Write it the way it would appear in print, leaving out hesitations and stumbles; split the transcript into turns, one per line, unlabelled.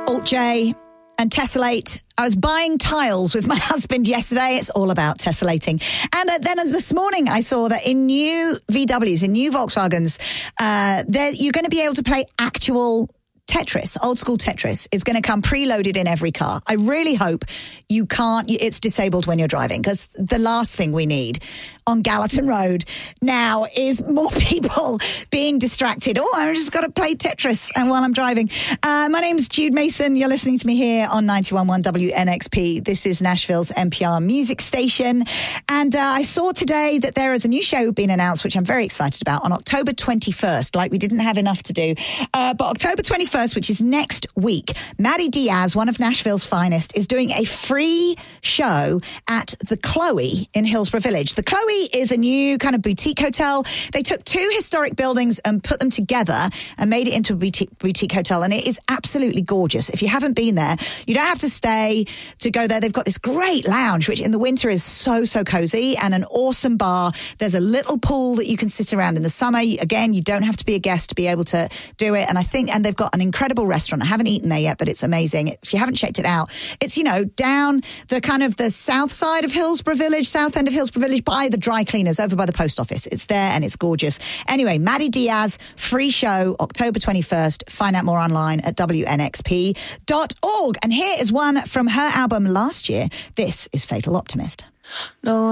Alt J and Tessellate. I was buying tiles with my husband yesterday. It's all about tessellating. And then this morning I saw that in new VWs, in new Volkswagens, you're going to be able to play actual Tetris, old school Tetris, is going to come preloaded in every car. I really hope it's disabled when you're driving, because the last thing we need on Gallatin Road now is more people being distracted. Oh, I've just got to play Tetris while I'm driving. My name's Jude Mason. You're listening to me here on 91.1 WNXP. This is Nashville's NPR music station. And I saw today that there is a new show being announced, which I'm very excited about, on October 21st. Like, we didn't have enough to do. But October 21st, which is next week, Maddie Diaz, one of Nashville's finest, is doing a free show at the Chloe in Hillsborough Village. The Chloe is a new kind of boutique hotel. They took two historic buildings and put them together and made it into a boutique hotel, and it is absolutely gorgeous. If you haven't been there, you don't have to stay to go there. They've got this great lounge, which in the winter is so cozy, and an awesome bar. There's a little pool that you can sit around in the summer. Again, you don't have to be a guest to be able to do it. And they've got an incredible restaurant. I haven't eaten there yet, but it's amazing. If you haven't checked it out, it's, down the kind of the south side of Hillsborough Village, south end of Hillsborough Village, by the dry cleaners over by the post office. It's there and it's gorgeous. Anyway, Maddie Diaz, free show, October 21st. Find out more online at WNXP.org. And here is one from her album last year. This is Fatal Optimist.
No.